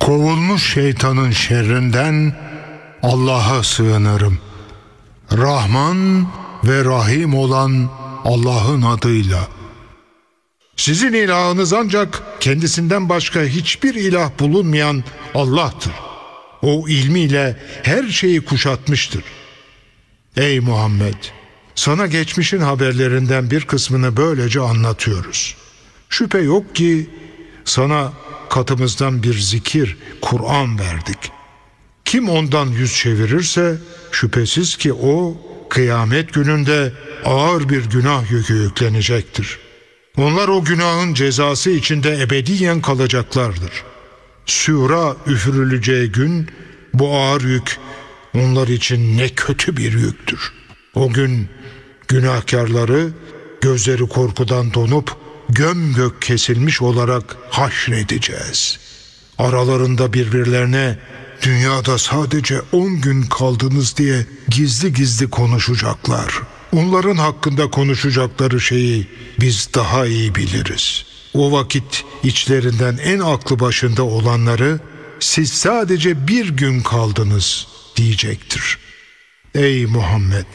Kovulmuş şeytanın şerrinden Allah'a sığınırım. Rahman ve Rahim olan Allah'ın adıyla. Sizin ilahınız ancak kendisinden başka hiçbir ilah bulunmayan Allah'tır. O ilmiyle her şeyi kuşatmıştır. Ey Muhammed! Sana geçmişin haberlerinden bir kısmını böylece anlatıyoruz. Şüphe yok ki sana katımızdan bir zikir, Kur'an verdik. Kim ondan yüz çevirirse şüphesiz ki o kıyamet gününde ağır bir günah yükü yüklenecektir. Onlar o günahın cezası içinde ebediyen kalacaklardır. Sura üfürüleceği gün bu ağır yük onlar için ne kötü bir yüktür. O gün günahkarları gözleri korkudan donup gömgök kesilmiş olarak haşredeceğiz. Aralarında birbirlerine dünyada sadece 10 gün kaldınız diye gizli gizli konuşacaklar. Onların hakkında konuşacakları şeyi biz daha iyi biliriz. O vakit içlerinden en aklı başında olanları siz sadece bir gün kaldınız diyecektir. Ey Muhammed!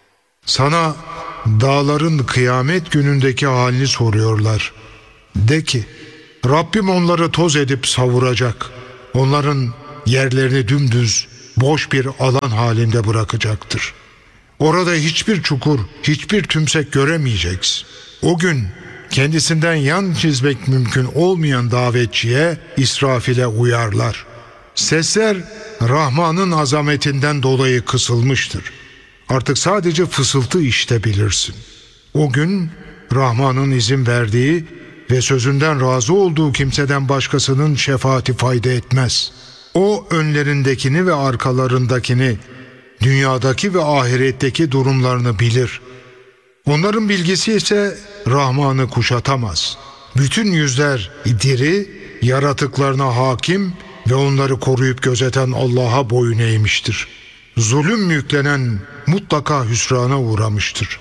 Sana dağların kıyamet günündeki halini soruyorlar. De ki, Rabbim onları toz edip savuracak. Onların yerlerini dümdüz, boş bir alan halinde bırakacaktır. Orada hiçbir çukur, hiçbir tümsek göremeyeceksin. O gün kendisinden yan çizmek mümkün olmayan davetçiye İsrafil'e uyarlar. Sesler Rahman'ın azametinden dolayı kısılmıştır. Artık sadece fısıltı işitebilirsin. O gün Rahman'ın izin verdiği ve sözünden razı olduğu kimseden başkasının şefaati fayda etmez. O önlerindekini ve arkalarındakini, dünyadaki ve ahiretteki durumlarını bilir. Onların bilgisi ise Rahman'ı kuşatamaz. Bütün yüzler diri, yaratıklarına hakim ve onları koruyup gözeten Allah'a boyun eğmiştir. Zulüm yüklenen mutlaka hüsrana uğramıştır.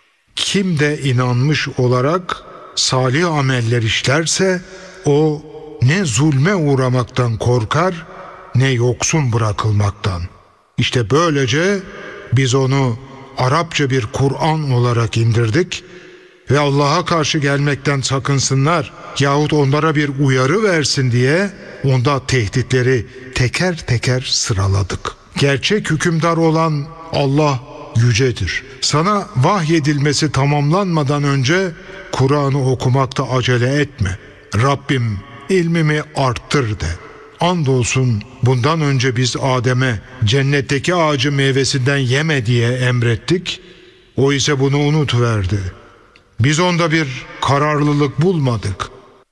Kim de inanmış olarak salih ameller işlerse o ne zulme uğramaktan korkar ne yoksun bırakılmaktan. İşte böylece biz onu Arapça bir Kur'an olarak indirdik ve Allah'a karşı gelmekten sakınsınlar yahut onlara bir uyarı versin diye onda tehditleri teker teker sıraladık. Gerçek hükümdar olan Allah yücedir. Sana vahyedilmesi tamamlanmadan önce Kur'an'ı okumakta acele etme. Rabbim ilmimi arttır de. Andolsun bundan önce biz Adem'e cennetteki ağacı meyvesinden yeme diye emrettik. O ise bunu unutuverdi. Biz onda bir kararlılık bulmadık.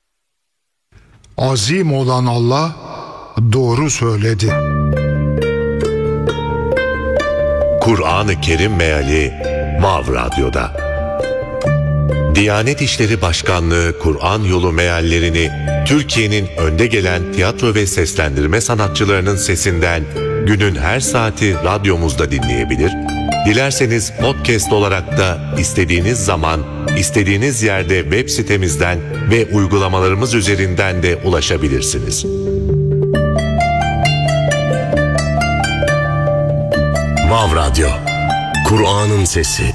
Azim olan Allah doğru söyledi. Kur'an-ı Kerim Meali Mav Radyo'da. Diyanet İşleri Başkanlığı Kur'an Yolu meallerini Türkiye'nin önde gelen tiyatro ve seslendirme sanatçılarının sesinden günün her saati radyomuzda dinleyebilir, dilerseniz podcast olarak da istediğiniz zaman, istediğiniz yerde web sitemizden ve uygulamalarımız üzerinden de ulaşabilirsiniz. Mav Radyo, Kur'an'ın sesi.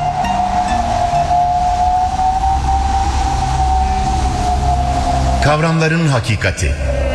Kavramların hakikati.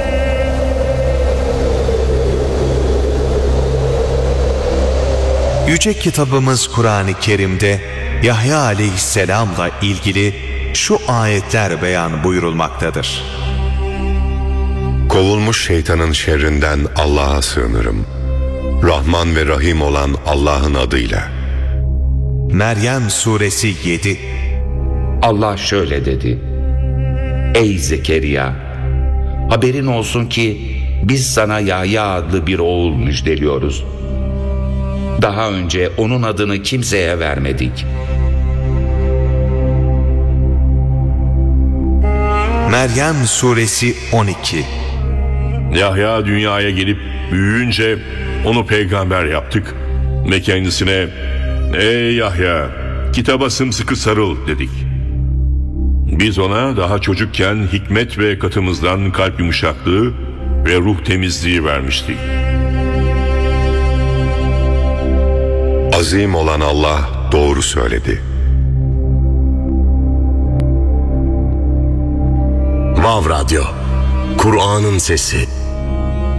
Yüce kitabımız Kur'an-ı Kerim'de Yahya aleyhisselamla ilgili şu ayetler beyan buyurulmaktadır. Kovulmuş şeytanın şerrinden Allah'a sığınırım. Rahman ve Rahim olan Allah'ın adıyla. Meryem suresi 7. Allah şöyle dedi: Ey Zekeriya, haberin olsun ki biz sana Yahya adlı bir oğul müjdeliyoruz. Daha önce onun adını kimseye vermedik. Meryem suresi 12. Yahya dünyaya gelip büyüyünce onu peygamber yaptık ve kendisine "Ey Yahya, kitaba sımsıkı sarıl" dedik. Biz ona daha çocukken hikmet ve katımızdan kalp yumuşaklığı ve ruh temizliği vermişti. Azim olan Allah doğru söyledi. Vav Radyo, Kur'an'ın sesi.